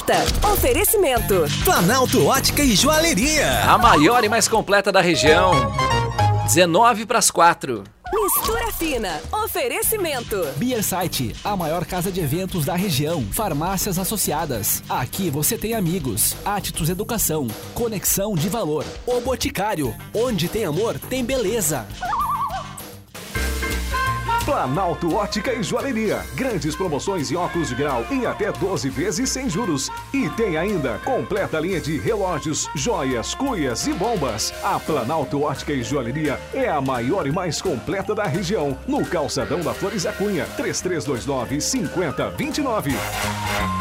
certa. Oferecimento. Planalto Ótica e Joalheria. A maior e mais completa da região. 4:19. Mistura Fina. Oferecimento. Beer Site, a maior casa de eventos da região. Farmácias associadas. Aqui você tem amigos. Atitudes Educação. Conexão de valor. O Boticário. Onde tem amor, tem beleza. Planalto Ótica e Joalheria. Grandes promoções em óculos de grau em até 12 vezes sem juros. E tem ainda completa linha de relógios, joias, cuias e bombas. A Planalto Ótica e Joalheria é a maior e mais completa da região. No calçadão da Flores da Cunha, 3329-5029.